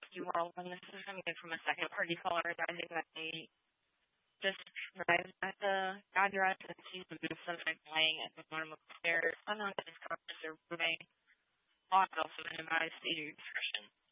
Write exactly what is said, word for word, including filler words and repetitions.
you all, and this is coming from a second party caller advising that they just arrived at the address and sees the suspect lying at the bottom of the stairs, unknown to his conscious or moving. Law also minimized the discretion.